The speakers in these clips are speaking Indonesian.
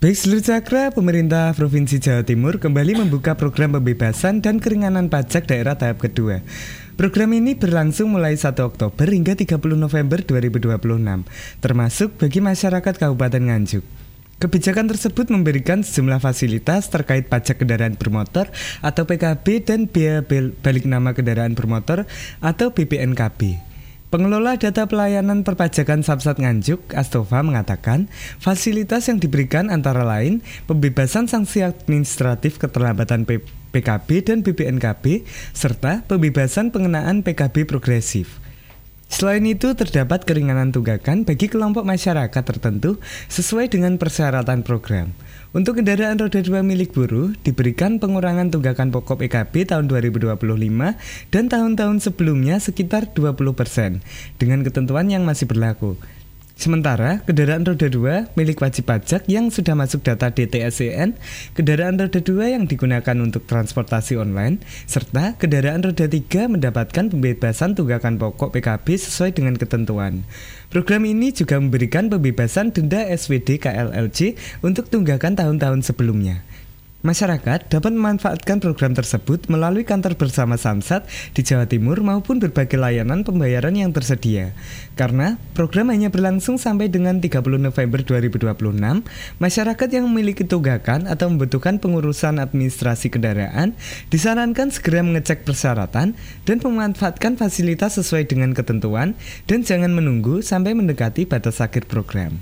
Baik seluruh cakra, pemerintah Provinsi Jawa Timur kembali membuka program pembebasan dan keringanan pajak daerah tahap kedua. Program ini berlangsung mulai 1 Oktober hingga 30 November 2026, termasuk bagi masyarakat Kabupaten Nganjuk. Kebijakan tersebut memberikan sejumlah fasilitas terkait pajak kendaraan bermotor atau PKB dan biaya balik nama kendaraan bermotor atau BPNKB. Pengelola Data Pelayanan Perpajakan Samsat Nganjuk, Astova, mengatakan fasilitas yang diberikan antara lain pembebasan sanksi administratif keterlambatan PKB dan BPNKB serta pembebasan pengenaan PKB progresif. Selain itu, terdapat keringanan tunggakan bagi kelompok masyarakat tertentu sesuai dengan persyaratan program. Untuk kendaraan roda 2 milik buruh, diberikan pengurangan tunggakan pokok PKB tahun 2025 dan tahun-tahun sebelumnya sekitar 20% dengan ketentuan yang masih berlaku. Sementara, kendaraan roda 2 milik wajib pajak yang sudah masuk data DTSCN, kendaraan roda 2 yang digunakan untuk transportasi online, serta kendaraan roda 3 mendapatkan pembebasan tunggakan pokok PKB sesuai dengan ketentuan. Program ini juga memberikan pembebasan denda SWD KLLC untuk tunggakan tahun-tahun sebelumnya. Masyarakat dapat memanfaatkan program tersebut melalui kantor bersama Samsat di Jawa Timur maupun berbagai layanan pembayaran yang tersedia. Karena program hanya berlangsung sampai dengan 30 November 2026, masyarakat yang memiliki tunggakan atau membutuhkan pengurusan administrasi kendaraan disarankan segera mengecek persyaratan dan memanfaatkan fasilitas sesuai dengan ketentuan dan jangan menunggu sampai mendekati batas akhir program.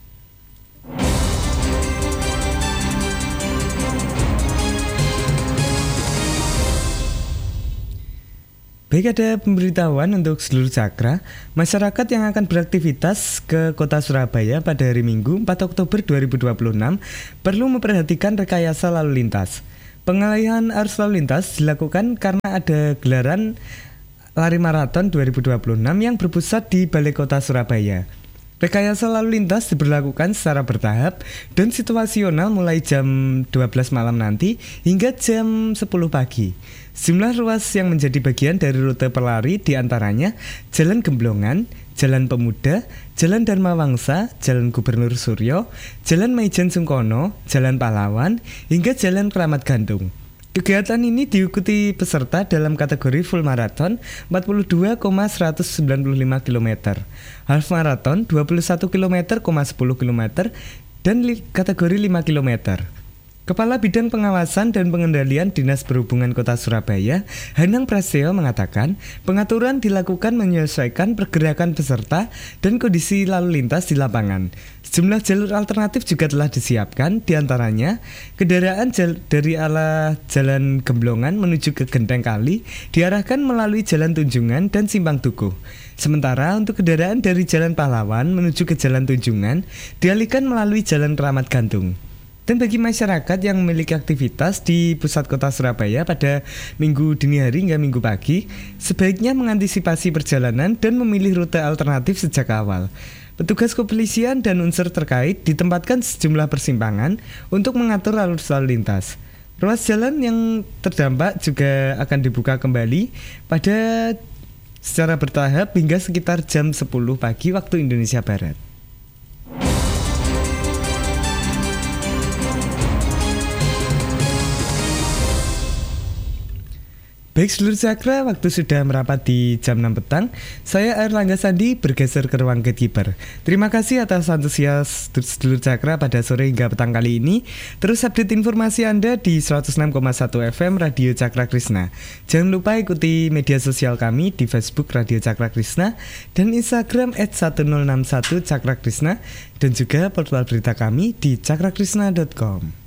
Baik, ada pemberitahuan untuk seluruh cakra, masyarakat yang akan beraktivitas ke kota Surabaya pada hari Minggu 4 Oktober 2026 perlu memperhatikan rekayasa lalu lintas. Pengalihan arus lalu lintas dilakukan karena ada gelaran Lari Maraton 2026 yang berpusat di Balai Kota Surabaya. Rekayasa lalu lintas diberlakukan secara bertahap dan situasional mulai jam 12 malam nanti hingga jam 10 pagi. Sejumlah ruas yang menjadi bagian dari rute pelari diantaranya Jalan Gemblongan, Jalan Pemuda, Jalan Dharma Wangsa, Jalan Gubernur Suryo, Jalan Maijen Sungkono, Jalan Pahlawan, hingga Jalan Kramat Gantung. Kegiatan ini diikuti peserta dalam kategori full marathon 42,195 km, half marathon 21 km, 10 km, dan kategori 5 km. Kepala Bidang Pengawasan dan Pengendalian Dinas Perhubungan Kota Surabaya, Hanang Prasetyo, mengatakan pengaturan dilakukan menyesuaikan pergerakan peserta dan kondisi lalu lintas di lapangan. Sejumlah jalur alternatif juga telah disiapkan, diantaranya kendaraan dari arah Jalan Gemblongan menuju ke Genteng Kali diarahkan melalui Jalan Tunjungan dan Simpang Tugu. Sementara untuk kendaraan dari Jalan Pahlawan menuju ke Jalan Tunjungan dialihkan melalui Jalan Kramat Gantung. Dan bagi masyarakat yang memiliki aktivitas di pusat kota Surabaya pada minggu dini hari hingga minggu pagi, sebaiknya mengantisipasi perjalanan dan memilih rute alternatif sejak awal. Petugas kepolisian dan unsur terkait ditempatkan sejumlah persimpangan untuk mengatur arus lalu lintas. Ruas jalan yang terdampak juga akan dibuka kembali pada secara bertahap hingga sekitar jam 10 pagi waktu Indonesia Barat. Baik seluruh cakra, waktu sudah merapat di jam 6 petang. Saya Airlangga Sandi bergeser ke ruang gatekeeper. Terima kasih atas antusias seluruh cakra pada sore hingga petang kali ini. Terus update informasi Anda di 106,1 FM Radio Cakra Krishna. Jangan lupa ikuti media sosial kami di Facebook Radio Cakra Krishna dan Instagram @1061 Cakra Krishna dan juga portal berita kami di cakrakrishna.com.